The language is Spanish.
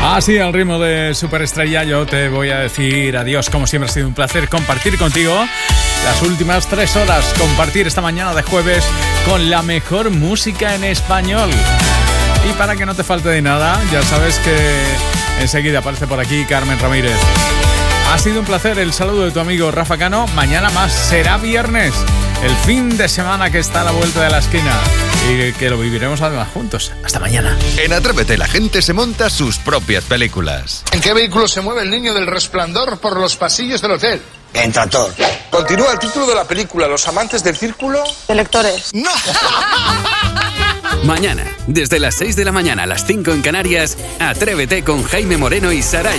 Así, al ritmo de Superestrella, yo te voy a decir adiós. Como siempre, ha sido un placer compartir contigo las últimas 3 horas. Compartir esta mañana de jueves con la mejor música en español. Y para que no te falte de nada, ya sabes que enseguida aparece por aquí Carmen Ramírez. Ha sido un placer. El saludo de tu amigo Rafa Cano. Mañana más, será viernes, el fin de semana que está a la vuelta de la esquina y que lo viviremos además juntos. Hasta mañana. En Atrévete, la gente se monta sus propias películas. ¿En qué vehículo se mueve el niño del resplandor por los pasillos del hotel? En tractor. Continúa el título de la película, Los amantes del círculo de lectores. ¡No! Mañana, desde las 6 de la mañana a las 5 en Canarias, Atrévete con Jaime Moreno y Saray.